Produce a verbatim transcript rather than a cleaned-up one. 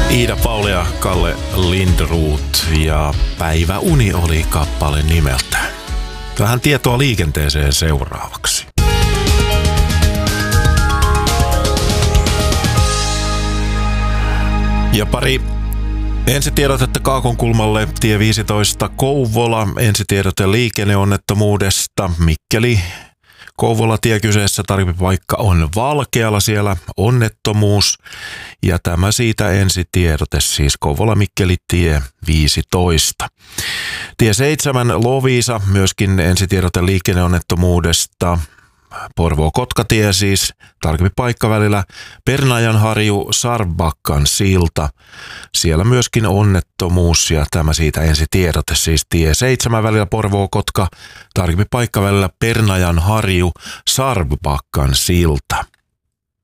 Iida Pauli ja Kalle Lindroth ja Päiväuni oli kappale nimeltä. Vähän tietoa liikenteeseen seuraavaksi. Ja pari ensitiedotetta Kaakonkulmalle, tie viisitoista Kouvola, ensitiedote liikenneonnettomuudesta, Mikkeli. Kouvola tie kyseessä, tarvipaikka on Valkealla, siellä onnettomuus. Ja tämä siitä ensitiedote, siis Kouvola-Mikkeli tie viisitoista. Tie seitsemän Loviisa, myöskin ensitiedote liikenneonnettomuudesta. Porvoo-Kotkatie siis, tarkempi paikka välillä Pernajanharju Sarbakkan silta. Siellä myöskin onnettomuus ja tämä siitä ensitiedote, siis tie seitsemän välillä Porvoo-Kotka, tarkempi paikka välillä Pernajanharju Sarbakkan silta.